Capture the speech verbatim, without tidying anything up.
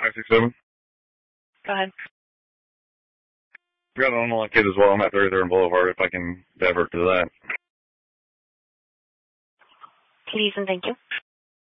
five six seven. Go ahead. Got an online kid as well. I'm at thirty-third and Boulevard if I can divert to that. Please and thank you.